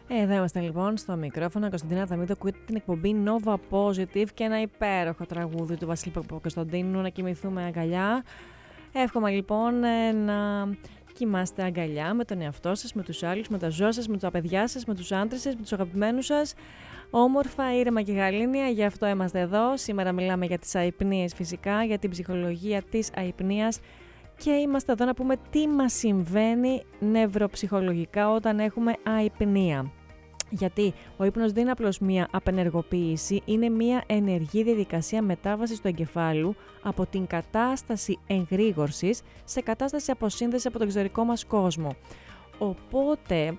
Εδώ είμαστε λοιπόν στο μικρόφωνο. Κωνσταντίνα Δαμίδου, ακούτε την εκπομπή Nova Positive και ένα υπέροχο τραγούδι του Βασίλη Παπακοσταντίνου, να κοιμηθούμε αγκαλιά. Εύχομαι λοιπόν να κοιμάστε αγκαλιά με τον εαυτό σας, με τους άλλους, με τα ζώα σας, με τα παιδιά σας, με τους άντρες σας, με τους αγαπημένους σας. Όμορφα, ήρεμα και γαλήνια, γι' αυτό είμαστε εδώ. Σήμερα μιλάμε για τις αϊπνίες φυσικά, για την ψυχολογία της αϊπνίας. Και είμαστε εδώ να πούμε τι μας συμβαίνει νευροψυχολογικά όταν έχουμε αϊπνία. Γιατί ο ύπνος δεν είναι απλώς μία απενεργοποίηση, είναι μία ενεργή διαδικασία μετάβασης του εγκεφάλου από την κατάσταση εγρήγορσης σε κατάσταση αποσύνδεσης από τον εξωτερικό μας κόσμο. Οπότε,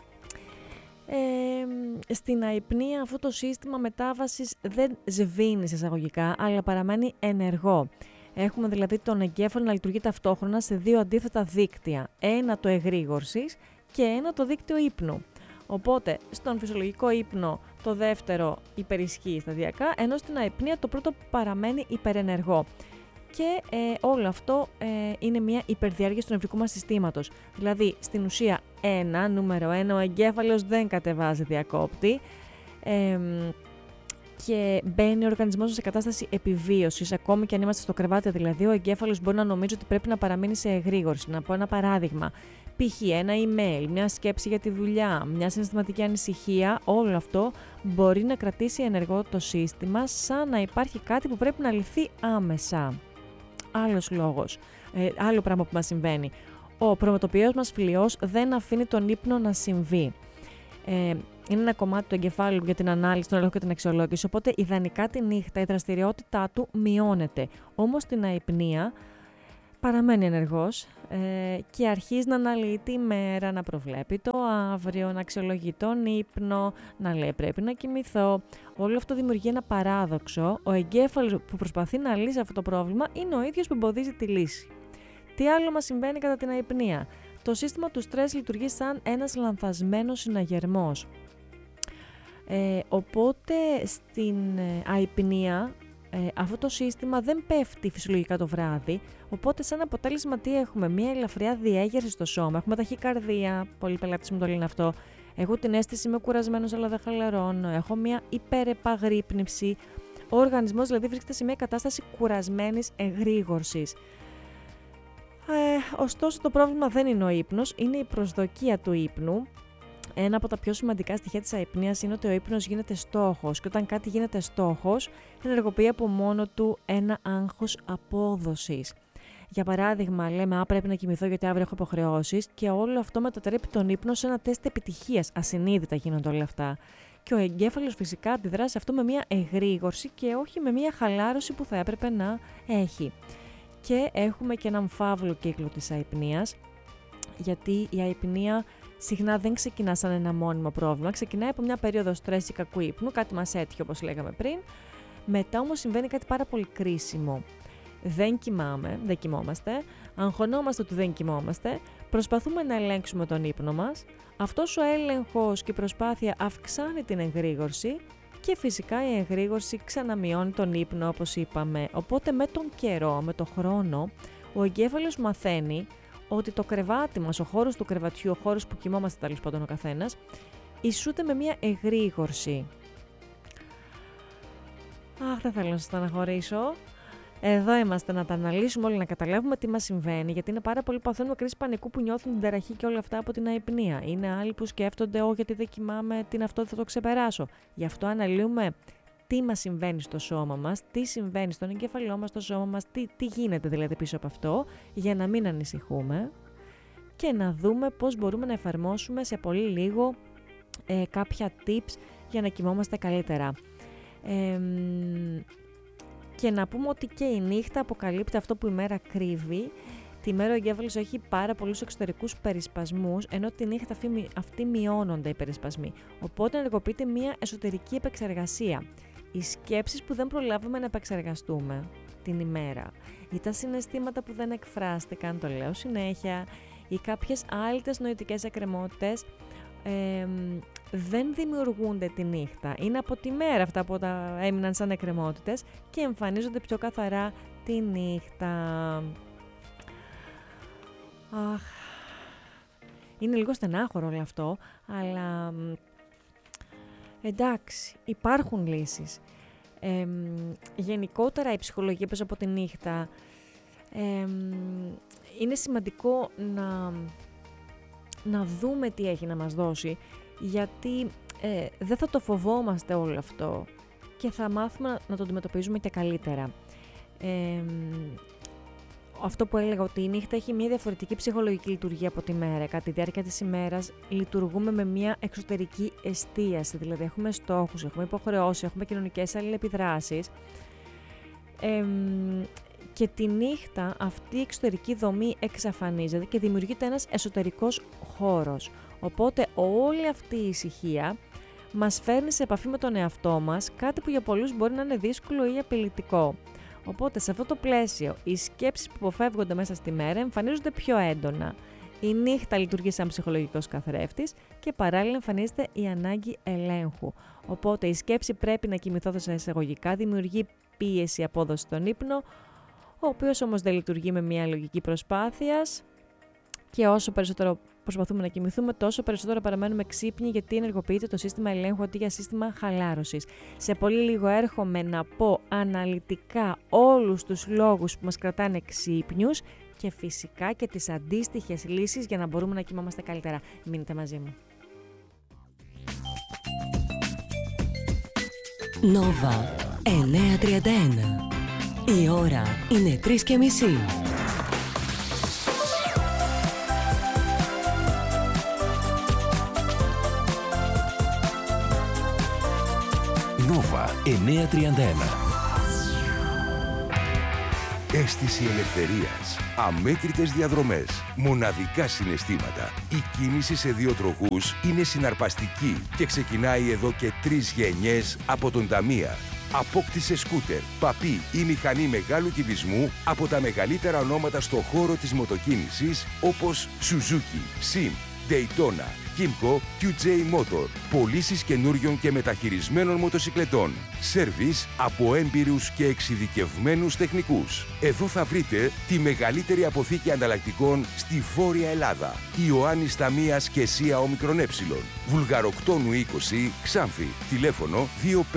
στην αϊπνία αυτό το σύστημα μετάβασης δεν σβήνει εισαγωγικά, αλλά παραμένει ενεργό. Έχουμε δηλαδή τον εγκέφαλο να λειτουργεί ταυτόχρονα σε δύο αντίθετα δίκτυα. Ένα το εγρήγορσης και ένα το δίκτυο ύπνου. Οπότε, στον φυσιολογικό ύπνο το δεύτερο υπερισχύει σταδιακά, ενώ στην αϊπνία το πρώτο παραμένει υπερενεργό. Και όλο αυτό είναι μια υπερδιάργεια του νευρικού μας συστήματος. Δηλαδή, στην ουσία, νούμερο 1, ο εγκέφαλος δεν κατεβάζει διακόπτη. Και μπαίνει ο οργανισμός σε κατάσταση επιβίωσης, ακόμη και αν είμαστε στο κρεβάτι, δηλαδή ο εγκέφαλος μπορεί να νομίζει ότι πρέπει να παραμείνει σε εγρήγορση. Να πω ένα παράδειγμα. Π.χ. ένα email, μια σκέψη για τη δουλειά, μια συναισθηματική ανησυχία, όλο αυτό μπορεί να κρατήσει ενεργό το σύστημα σαν να υπάρχει κάτι που πρέπει να λυθεί άμεσα. Άλλος λόγος, άλλο πράγμα που μας συμβαίνει. Ο προμετωπιαίος μας φλοιός δεν αφήνει τον ύπνο να συμβεί. Είναι ένα κομμάτι του εγκεφάλου για την ανάλυση, τον έλεγχο και την αξιολόγηση. Οπότε, ιδανικά τη νύχτα η δραστηριότητά του μειώνεται. Όμως, στην αϊπνία παραμένει ενεργός και αρχίζει να αναλύει τη μέρα, να προβλέπει το αύριο, να αξιολογεί τον ύπνο, να λέει πρέπει να κοιμηθώ. Όλο αυτό δημιουργεί ένα παράδοξο. Ο εγκέφαλος που προσπαθεί να λύσει αυτό το πρόβλημα είναι ο ίδιος που εμποδίζει τη λύση. Τι άλλο μας συμβαίνει κατά την αϊπνία? Το σύστημα του στρες λειτουργεί σαν ένας λανθασμένος συναγερμός. Οπότε στην αϊπνία αυτό το σύστημα δεν πέφτει φυσιολογικά το βράδυ, οπότε σαν αποτέλεσμα τι έχουμε? Μια ελαφριά διέγερση στο σώμα, έχουμε ταχυκαρδία, πολλοί πελάτες μου το λένε αυτό, έχω την αίσθηση είμαι κουρασμένος αλλά δεν χαλαρώνω, έχω μια υπερεπαγρύπνηση, ο οργανισμός δηλαδή βρίσκεται σε μια κατάσταση κουρασμένης εγρήγορσης. Ωστόσο το πρόβλημα δεν είναι ο ύπνος, είναι η προσδοκία του ύπνου. Ένα από τα πιο σημαντικά στοιχεία της αϊπνίας είναι ότι ο ύπνος γίνεται στόχος και όταν κάτι γίνεται στόχος ενεργοποιεί από μόνο του ένα άγχος απόδοσης. Για παράδειγμα, λέμε πρέπει να κοιμηθώ γιατί αύριο έχω υποχρεώσεις και όλο αυτό μετατρέπει τον ύπνο σε ένα τεστ επιτυχίας. Ασυνείδητα γίνονται όλα αυτά. Και ο εγκέφαλος φυσικά αντιδρά σε αυτό με μια εγρήγορση και όχι με μια χαλάρωση που θα έπρεπε να έχει. Και έχουμε και έναν φαύλο κύκλο της αϊπνίας, γιατί η αϊπνία συχνά δεν ξεκινά σαν ένα μόνιμο πρόβλημα, ξεκινάει από μια περίοδο στρες ή κακού ύπνου, κάτι μας έτυχε όπως λέγαμε πριν, μετά όμως συμβαίνει κάτι πάρα πολύ κρίσιμο. Δεν κοιμόμαστε, αγχωνόμαστε ότι δεν κοιμόμαστε, προσπαθούμε να ελέγξουμε τον ύπνο μας, αυτός ο έλεγχος και η προσπάθεια αυξάνει την εγρήγορση και φυσικά η εγρήγορση ξαναμειώνει τον ύπνο όπως είπαμε. Οπότε με τον καιρό, με τον χρόνο, ο εγκέφαλος μαθαίνει ότι το κρεβάτι μας, ο χώρος του κρεβατιού, ο χώρος που κοιμόμαστε τέλος πάντων ο καθένας, ισούται με μια εγρήγορση. Δεν θέλω να σας στεναχωρήσω. Εδώ είμαστε να τα αναλύσουμε όλοι, να καταλάβουμε τι μας συμβαίνει, γιατί είναι πάρα πολλοί που παθαίνουν κρίση πανικού που νιώθουν την ταραχή και όλα αυτά από την αϊπνία. Είναι άλλοι που σκέφτονται, γιατί δεν κοιμάμαι, τι είναι αυτό, δεν θα το ξεπεράσω. Γι' αυτό αναλύουμε τι μας συμβαίνει στο σώμα μας, τι συμβαίνει στον εγκέφαλό μας, στο σώμα μας, τι γίνεται δηλαδή πίσω από αυτό, για να μην ανησυχούμε και να δούμε πώς μπορούμε να εφαρμόσουμε σε πολύ λίγο κάποια tips για να κοιμόμαστε καλύτερα. Και να πούμε ότι και η νύχτα αποκαλύπτει αυτό που η μέρα κρύβει. Τη μέρα ο εγκέφαλος έχει πάρα πολλούς εξωτερικούς περισπασμούς, ενώ τη νύχτα αυτοί μειώνονται οι περισπασμοί. Οπότε ενεργοποιείται μια εσωτερική επεξεργασία. Οι σκέψεις που δεν προλάβουμε να επεξεργαστούμε την ημέρα, ή τα συναισθήματα που δεν εκφράστηκαν, το λέω συνέχεια, ή κάποιες άλυτες νοητικές εκκρεμότητες, δεν δημιουργούνται τη νύχτα. Είναι από τη μέρα αυτά που έμειναν σαν εκκρεμότητες και εμφανίζονται πιο καθαρά τη νύχτα. Είναι λίγο στενάχωρο όλο αυτό, αλλά Εντάξει, υπάρχουν λύσεις. Γενικότερα η ψυχολογία πίσω από τη νύχτα είναι σημαντικό να δούμε τι έχει να μας δώσει, γιατί δεν θα το φοβόμαστε όλο αυτό και θα μάθουμε να το αντιμετωπίζουμε και καλύτερα. Αυτό που έλεγα, ότι η νύχτα έχει μια διαφορετική ψυχολογική λειτουργία από τη μέρα. Κατά τη διάρκεια της ημέρας λειτουργούμε με μια εξωτερική εστίαση, δηλαδή έχουμε στόχους, έχουμε υποχρεώσεις, έχουμε κοινωνικές αλληλεπιδράσεις. Και τη νύχτα αυτή η εξωτερική δομή εξαφανίζεται και δημιουργείται ένας εσωτερικός χώρος. Οπότε όλη αυτή η ησυχία μας φέρνει σε επαφή με τον εαυτό μας, κάτι που για πολλούς μπορεί να είναι δύσκολο ή απειλητικό. Οπότε σε αυτό το πλαίσιο οι σκέψεις που αποφεύγονται μέσα στη μέρα εμφανίζονται πιο έντονα. Η νύχτα λειτουργεί σαν ψυχολογικός καθρέφτης και παράλληλα εμφανίζεται η ανάγκη ελέγχου. Οπότε η σκέψη πρέπει να κοιμηθώ σε εισαγωγικά, δημιουργεί πίεση απόδοση στον ύπνο, ο οποίος όμως δεν λειτουργεί με μια λογική προσπάθειας, και όσο περισσότερο προσπαθούμε να κοιμηθούμε, τόσο περισσότερο παραμένουμε ξύπνοι, γιατί ενεργοποιείται το σύστημα ελέγχου αντί για σύστημα χαλάρωσης. Σε πολύ λίγο έρχομαι να πω αναλυτικά όλους τους λόγους που μας κρατάνε ξύπνιους και φυσικά και τις αντίστοιχες λύσεις για να μπορούμε να κοιμόμαστε καλύτερα. Μείνετε μαζί μου. Νόβα 9:31. Η ώρα είναι 3:30. Νόβα 9:31. Αίσθηση ελευθερίας, αμέτρητες διαδρομές, μοναδικά συναισθήματα. Η κίνηση σε δύο τροχούς είναι συναρπαστική και ξεκινάει εδώ και 3 γενιές από τον Ταμία. Απόκτησε σκούτερ, παπί ή μηχανή μεγάλου κυβισμού από τα μεγαλύτερα ονόματα στο χώρο της μοτοκίνησης, όπως Suzuki, Sim, Daytona, Kymco, QJ Motor. Πωλήσεις καινούριων και μεταχειρισμένων μοτοσικλετών. Σέρβις από έμπειρους και εξειδικευμένους τεχνικούς. Εδώ θα βρείτε τη μεγαλύτερη αποθήκη ανταλλακτικών στη Βόρεια Ελλάδα. Ιωάννης Ταμίας και ΣΥΑ ΟΜΕ. Βουλγαροκτόνου 20, Ξάνθη. Τηλέφωνο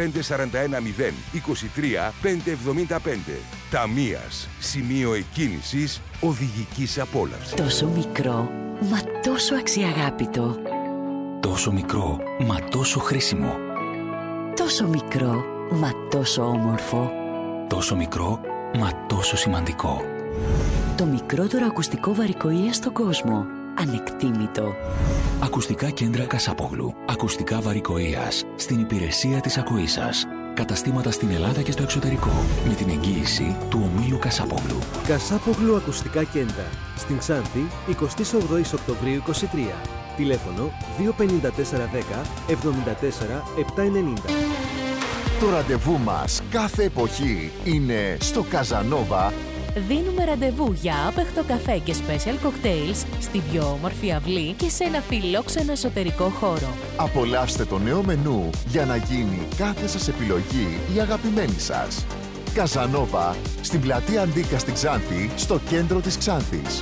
25410 23 575. Ταμίας. Σημείο εκκίνησης οδηγικής απόλαυσης. Τόσο μικρό, μα τόσο αξιαγάπητο. Τόσο μικρό, μα τόσο χρήσιμο. Τόσο μικρό, μα τόσο όμορφο. Τόσο μικρό, μα τόσο σημαντικό. Το μικρότερο ακουστικό βαρικοΐα στον κόσμο. Ανεκτήμητο. Ακουστικά κέντρα Κασάπογλου. Ακουστικά βαρικοΐας. Στην υπηρεσία της ακοής σας. Καταστήματα στην Ελλάδα και στο εξωτερικό. Με την εγγύηση του ομίλου Κασάπογλου. Κασάπογλου Ακουστικά Κέντρα. Στην Ξάνθη, 28 Οκτωβρίου 23. Τηλέφωνο 25410 74 790. Το ραντεβού μας κάθε εποχή είναι στο Καζανόβα. Δίνουμε ραντεβού για άπεχτο καφέ και special cocktails στην πιο όμορφη αυλή και σε ένα φιλόξενο εσωτερικό χώρο. Απολαύστε το νέο μενού για να γίνει κάθε σας επιλογή η αγαπημένη σας. Καζανόβα, στην πλατεία Αντίκα στην Ξάνθη, στο κέντρο της Ξάνθης.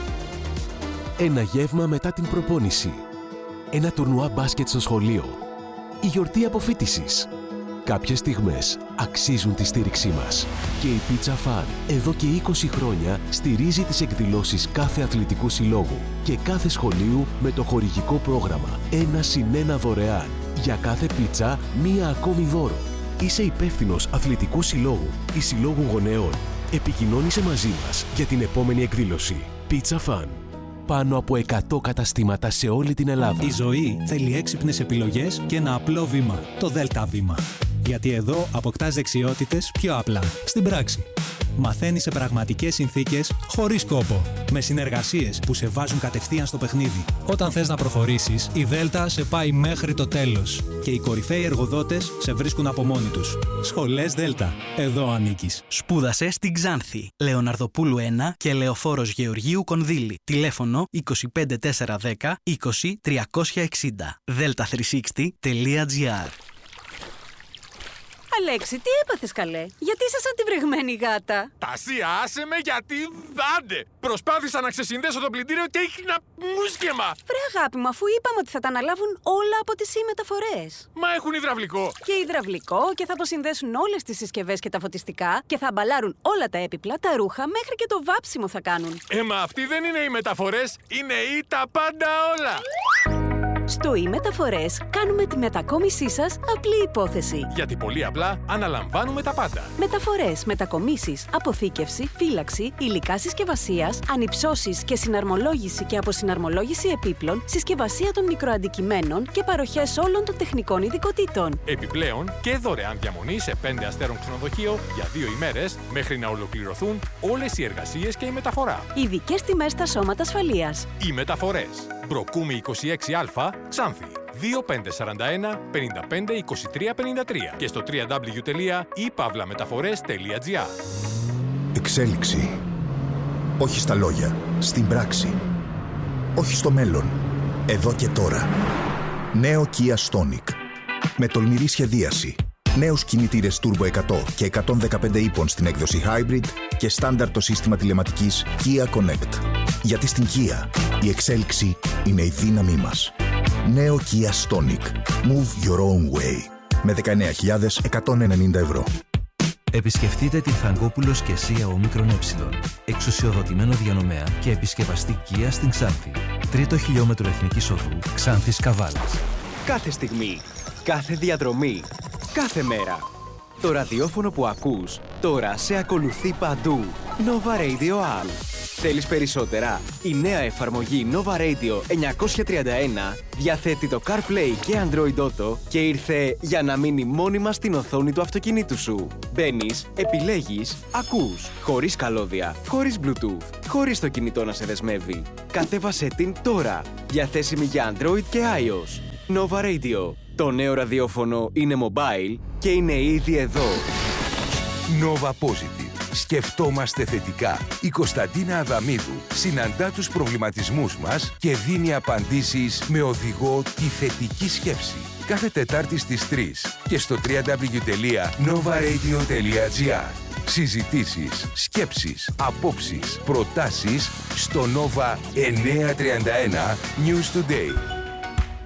Ένα γεύμα μετά την προπόνηση. Ένα τουρνουά μπάσκετ στο σχολείο. Η γιορτή αποφοίτησης. Κάποιες στιγμές αξίζουν τη στήριξή μας. Και η Pizza Fun εδώ και 20 χρόνια στηρίζει τις εκδηλώσεις κάθε αθλητικού συλλόγου και κάθε σχολείου με το χορηγικό πρόγραμμα 1+1 δωρεάν. Για κάθε πίτσα, μία ακόμη δώρο. Είσαι υπεύθυνος αθλητικού συλλόγου ή συλλόγου γονέων. Επικοινώνησε μαζί μας για την επόμενη εκδήλωση. Pizza Fun. Πάνω από 100 καταστήματα σε όλη την Ελλάδα. Η ζωή θέλει έξυπνες επιλογές και ένα απλό βήμα. Το ΔΕΛΤΑ βήμα. Γιατί εδώ αποκτάς δεξιότητες πιο απλά, στην πράξη. Μαθαίνεις σε πραγματικές συνθήκες, χωρίς κόπο. Με συνεργασίες που σε βάζουν κατευθείαν στο παιχνίδι. Όταν θες να προχωρήσεις, η ΔΕΛΤΑ σε πάει μέχρι το τέλος. Και οι κορυφαίοι εργοδότες σε βρίσκουν από μόνοι τους. Σχολές ΔΕΛΤΑ. Εδώ ανήκεις. Σπούδασε στην Ξάνθη. Λεωναρδοπούλου 1 και Λεωφόρος Γεωργίου Κονδύλη. Τηλέφωνο 25410 20 360. delta360.gr. Αλέξη, τι έπαθες καλέ? Γιατί είσαι σαν τη βρεγμένη γάτα? Τασία, άσε με γιατί δάντε! Προσπάθησα να ξεσυνδέσω το πλυντήριο και έχει ένα μουσκεμα! Βρε αγάπη μου, αφού είπαμε ότι θα τα αναλάβουν όλα από τις μεταφορές. Μα έχουν υδραυλικό. Και υδραυλικό και θα αποσυνδέσουν όλες τις συσκευές και τα φωτιστικά και θα αμπαλάρουν όλα τα έπιπλα, τα ρούχα, μέχρι και το βάψιμο θα κάνουν. Μα αυτοί δεν είναι οι μεταφορές, είναι οι τα πάντα όλα! Στο e-μεταφορές κάνουμε τη μετακόμισή σας απλή υπόθεση. Γιατί πολύ απλά αναλαμβάνουμε τα πάντα. Μεταφορές, μετακομίσεις, αποθήκευση, φύλαξη, υλικά συσκευασίας, ανυψώσεις και συναρμολόγηση και αποσυναρμολόγηση επίπλων, συσκευασία των μικροαντικειμένων και παροχές όλων των τεχνικών ειδικοτήτων. Επιπλέον και δωρεάν διαμονή σε 5 αστέρων ξενοδοχείο για 2 ημέρες μέχρι να ολοκληρωθούν όλες οι εργασίες και η μεταφορά. Ειδικές τιμές στα σώματα ασφαλείας. Οι μεταφορές. Μπροκούμη 26α, Ξάνθη. 2541 55 23 53 και στο www.ipavlametaphores.gr. Εξέλιξη. Όχι στα λόγια, στην πράξη. Όχι στο μέλλον, εδώ και τώρα. Νέο Kia Stonic. Με τολμηρή σχεδίαση. Νέους κινητήρες Turbo 100 και 115 ύπων στην έκδοση Hybrid και στάνταρ το σύστημα τηλεματικής Kia Connect. Γιατί στην Kia η εξέλιξη είναι η δύναμή μας. Νέο Kia Stonic. Move your own way. Με 19.190 ευρώ. Επισκεφτείτε την Θαγκόπουλος και Σία Ομίκρον Ε, εξουσιοδοτημένο διανομέα και επισκευαστή Kia στην Ξάνθη. 3ο χιλιόμετρο Εθνικής Οδού, Ξάνθης Καβάλας. Κάθε στιγμή, κάθε διαδρομή, κάθε μέρα. Το ραδιόφωνο που ακούς τώρα σε ακολουθεί παντού. Nova Radio All. Θέλεις περισσότερα? Η νέα εφαρμογή Nova Radio 931 διαθέτει το CarPlay και Android Auto και ήρθε για να μείνει μόνιμα στην οθόνη του αυτοκινήτου σου. Μπαίνεις, επιλέγεις, ακούς, χωρίς καλώδια, χωρίς Bluetooth, χωρίς το κινητό να σε δεσμεύει. Κατέβασέ την τώρα, διαθέσιμη για Android και iOS. Nova Radio. Το νέο ραδιόφωνο είναι mobile και είναι ήδη εδώ. Nova Positive. Σκεφτόμαστε θετικά. Η Κωνσταντίνα Αδαμίδου συναντά τους προβληματισμούς μας και δίνει απαντήσεις με οδηγό τη θετική σκέψη. Κάθε Τετάρτη στις 3 και στο www.novaradio.gr. Συζητήσεις, σκέψεις, απόψεις, προτάσεις στο Nova 931 News Today.